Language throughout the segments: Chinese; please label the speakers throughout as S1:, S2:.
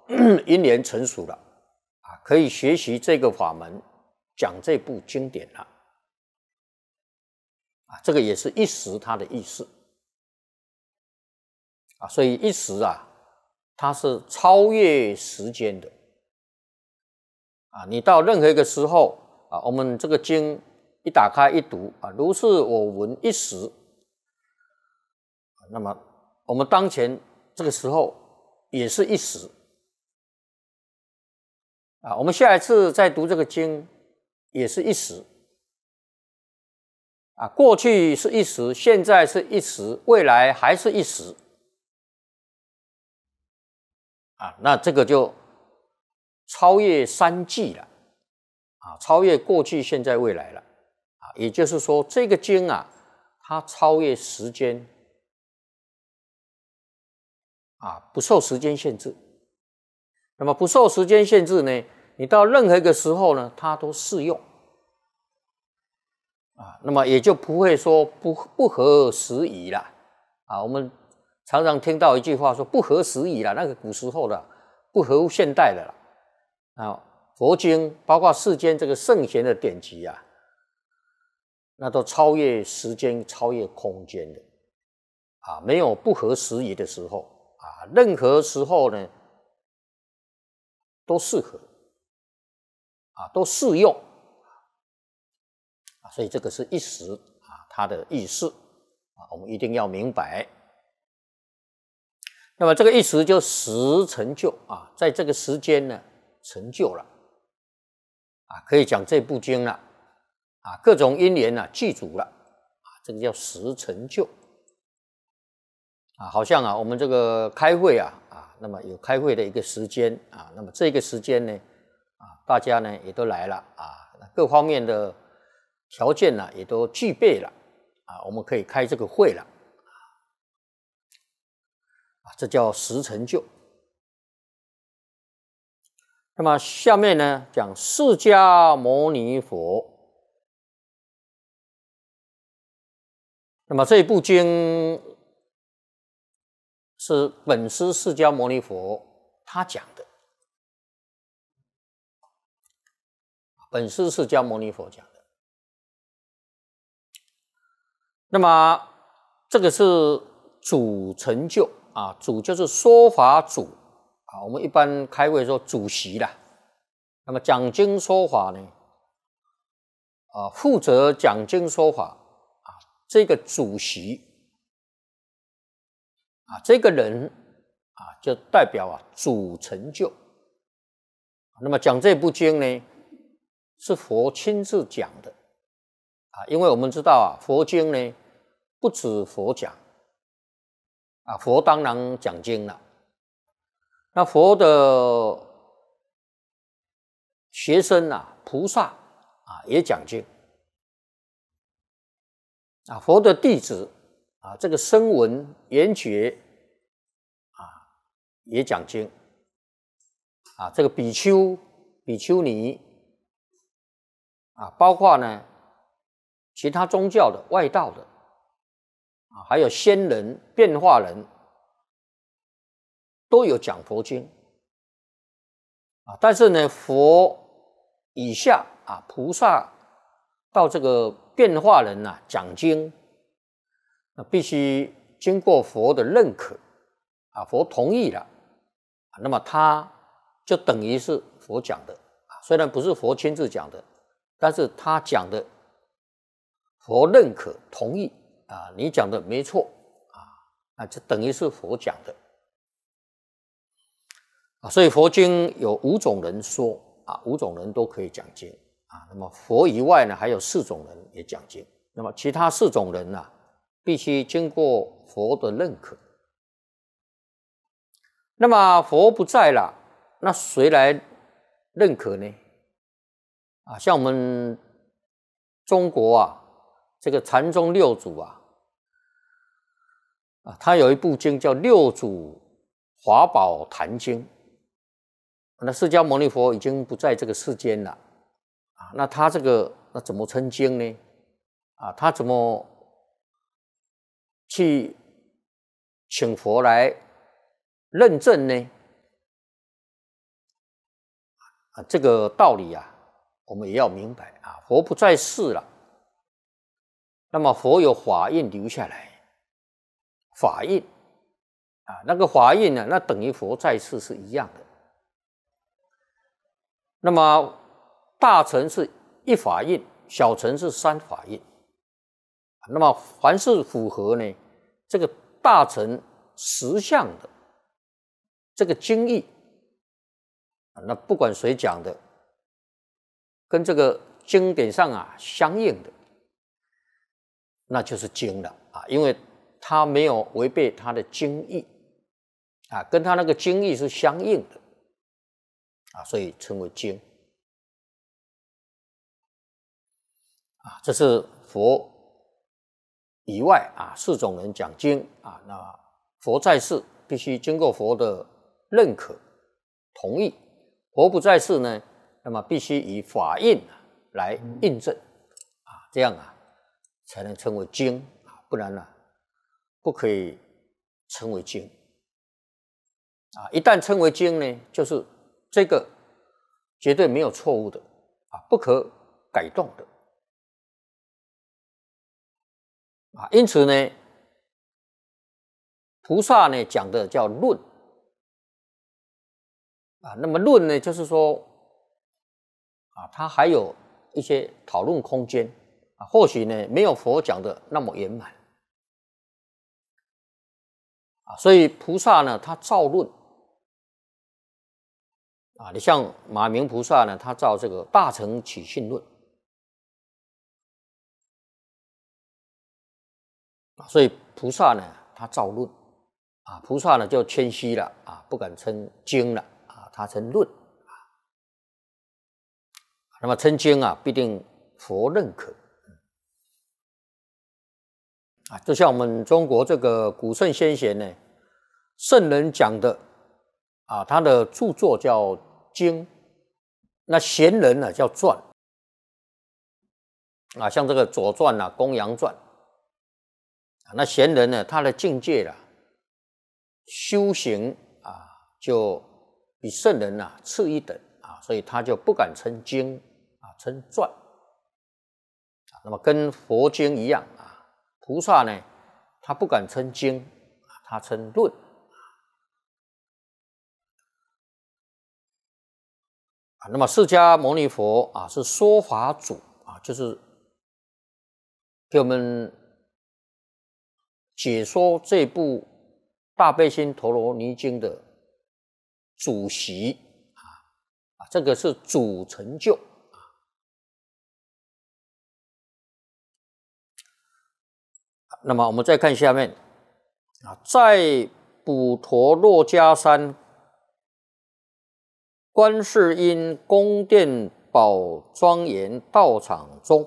S1: 因缘成熟了啊，可以学习这个法门，讲这部经典了啊，这个也是一时它的意思啊，所以一时啊，它是超越时间的啊。你到任何一个时候啊，我们这个经一打开一读啊，如是我闻一时，那么我们当前这个时候也是一时啊，我们下一次再读这个经也是一时啊，过去是一时，现在是一时，未来还是一时啊，那这个就超越三际了啊，超越过去、现在、未来了啊，也就是说，这个经啊，它超越时间啊，不受时间限制。那么不受时间限制呢，你到任何一个时候呢，它都适用啊，那么也就不会说不合时宜了啊。我们常常听到一句话说不合时宜了，那个古时候的不合乎现代的了啊。佛经包括世间这个圣贤的典籍啊，那都超越时间、超越空间的啊，没有不合时宜的时候啊，任何时候呢都适合啊，都适用啊，所以这个是一时啊，它的意思啊，我们一定要明白。那么这个一时就时成就啊，在这个时间呢成就了啊，可以讲这部经了啊，各种因缘呢具足了啊，这个叫时成就啊，好像啊我们这个开会啊，那么有开会的一个时间啊，那么这个时间呢啊，大家呢也都来了啊，各方面的条件呢也都具备了啊，我们可以开这个会了啊，这叫时成就。那么下面呢讲释迦牟尼佛。那么这一部经是本师释迦牟尼佛他讲的，本师释迦牟尼佛讲的。那么这个是主成就啊，主就是说法主啊，我们一般开会说主席啦。那么讲经说法呢啊，负责讲经说法啊，这个主席啊，这个人啊，就代表啊主成就。那么讲这部经呢，是佛亲自讲的啊，因为我们知道啊，佛经呢不止佛讲啊，佛当然讲经了，那佛的学生啊，菩萨啊也讲经啊，佛的弟子啊，这个声闻缘觉啊也讲经啊，这个比丘、比丘尼啊，包括呢其他宗教的、外道的啊，还有仙人、变化人，都有讲佛经啊。但是呢，佛以下啊，菩萨到这个变化人啊讲经，那必须经过佛的认可啊，佛同意了，那么他就等于是佛讲的啊，虽然不是佛亲自讲的，但是他讲的佛认可同意啊，你讲的没错啊，就等于是佛讲的啊。所以佛经有5种人说啊，5种人都可以讲经啊。那么佛以外呢，还有4种人也讲经。那么其他4种人呢，必须经过佛的认可。那么佛不在了，那谁来认可呢？啊，像我们中国啊，这个禅宗六祖啊，他有一部经叫《六祖华宝坛经》。那释迦牟尼佛已经不在这个世间了啊，那他这个那怎么称经呢？啊，他怎么去请佛来认证呢？ 这个道理啊，我们也要明白啊，佛不在世了，那么佛有法印留下来，法印啊，那个法印呢，那等于佛在世是一样的。那么大乘是一法印，小乘是三法印。那么凡是符合呢这个大乘实相的这个经义，那不管谁讲的，跟这个经典上啊相应的，那就是经了啊，因为它没有违背它的经义啊，跟它那个经义是相应的啊，所以称为经啊。这是佛以外啊4种人讲经啊，那佛在世必须经过佛的认可同意，佛不在世呢，那么必须以法印来印证啊，这样啊才能称为经啊，不然呢不可以称为经啊。一旦称为经呢，就是这个绝对没有错误的啊，不可改动的啊。因此呢，菩萨呢讲的叫论啊，那么论呢就是说啊，它还有一些讨论空间啊，或许呢没有佛讲的那么圆满啊，所以菩萨呢他造论啊，你像马明菩萨呢，他造这个大乘起信论啊，所以菩萨呢他造论啊，菩萨呢就谦虚了啊，不敢称经了啊，他称论啊。那么称经啊，必定佛认可啊，就像我们中国这个古圣先贤呢，圣人讲的啊，他的著作叫经，那贤人呢叫传啊，像这个《左传》啊，《公羊传》啊，那贤人呢，他的境界啦，修行啊，就比圣人啊次一等啊，所以他就不敢称经啊，称传啊。那么跟佛经一样啊，菩萨呢，他不敢称经啊，他称论。那么释迦牟尼佛啊是说法主啊，就是给我们解说这部大悲心陀罗尼经的主席啊，这个是主成就啊。那么我们再看下面啊，在普陀洛迦山观世音宫殿宝庄严道场中，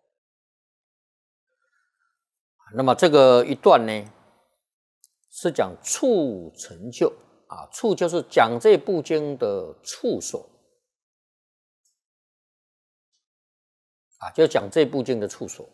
S1: 那么这个一段呢是讲处成就啊，处就是讲这部经的处所啊，就讲这部经的处所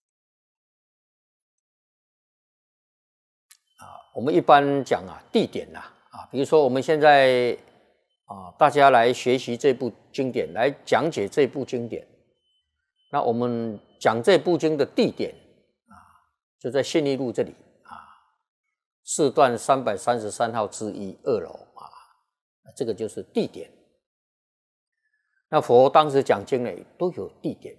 S1: 啊。我们一般讲啊地点啊，比如说我们现在啊，大家来学习这部经典，来讲解这部经典。那我们讲这部经的地点啊，就在信义路这里啊，4段333号之一2楼啊，这个就是地点。那佛当时讲经呢，都有地点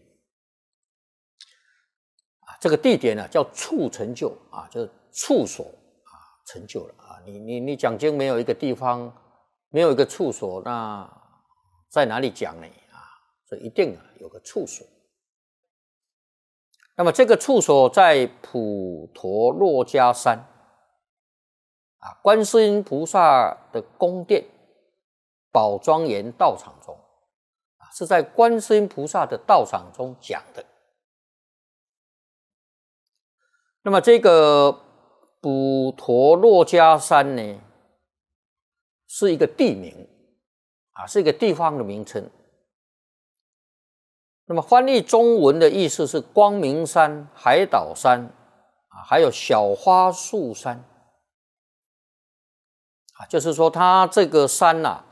S1: 啊，这个地点呢叫处成就啊，就是处所啊，成就了啊。你讲经没有一个地方。没有一个处所，那在哪里讲呢？啊，所以一定有个处所。那么这个处所在普陀洛迦山啊，观世音菩萨的宫殿宝庄严道场中啊，是在观世音菩萨的道场中讲的。那么这个普陀洛迦山呢？是一个地名啊，是一个地方的名称。那么翻译中文的意思是光明山、海岛山啊，还有小花树山啊，就是说它这个山啊